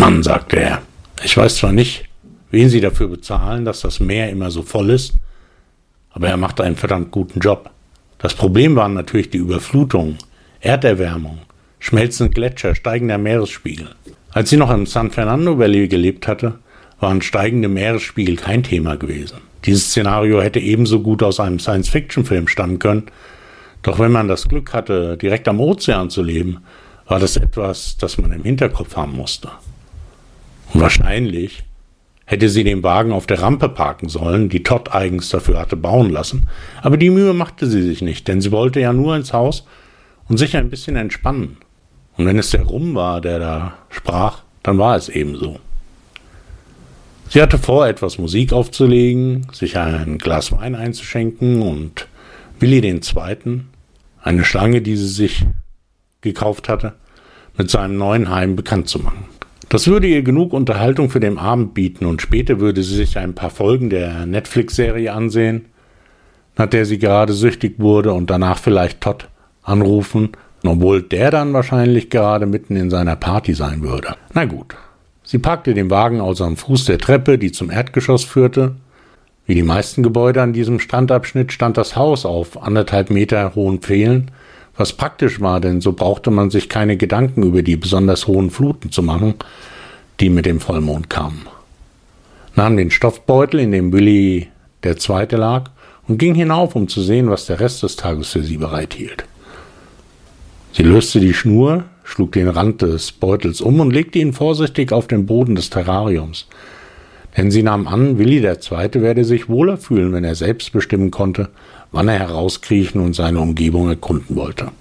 Mann, sagte er, ich weiß zwar nicht, wen Sie dafür bezahlen, dass das Meer immer so voll ist, aber er macht einen verdammt guten Job. Das Problem waren natürlich die Überflutungen, Erderwärmung, schmelzende Gletscher, steigender Meeresspiegel. Als sie noch im San Fernando Valley gelebt hatte, waren steigende Meeresspiegel kein Thema gewesen. Dieses Szenario hätte ebenso gut aus einem Science-Fiction-Film stammen können, doch wenn man das Glück hatte, direkt am Ozean zu leben, war das etwas, das man im Hinterkopf haben musste. Und wahrscheinlich hätte sie den Wagen auf der Rampe parken sollen, die Todd eigens dafür hatte bauen lassen, aber die Mühe machte sie sich nicht, denn sie wollte ja nur ins Haus und sich ein bisschen entspannen. Und wenn es der Rum war, der da sprach, dann war es eben so. Sie hatte vor, etwas Musik aufzulegen, sich ein Glas Wein einzuschenken und Willi II., eine Schlange, die sie sich gekauft hatte, mit seinem neuen Heim bekannt zu machen. Das würde ihr genug Unterhaltung für den Abend bieten und später würde sie sich ein paar Folgen der Netflix-Serie ansehen, nach der sie gerade süchtig wurde und danach vielleicht Todd anrufen, obwohl der dann wahrscheinlich gerade mitten in seiner Party sein würde. Na gut. Sie parkte den Wagen also am Fuß der Treppe, die zum Erdgeschoss führte. Wie die meisten Gebäude an diesem Strandabschnitt stand das Haus auf 1,5 Meter hohen Pfählen, was praktisch war, denn so brauchte man sich keine Gedanken über die besonders hohen Fluten zu machen, die mit dem Vollmond kamen. Nahm den Stoffbeutel, in dem Willi II. Lag, und ging hinauf, um zu sehen, was der Rest des Tages für sie bereithielt. Sie löste die Schnur, schlug den Rand des Beutels um und legte ihn vorsichtig auf den Boden des Terrariums. Denn sie nahm an, Willi II. Werde sich wohler fühlen, wenn er selbst bestimmen konnte, wann er herauskriechen und seine Umgebung erkunden wollte.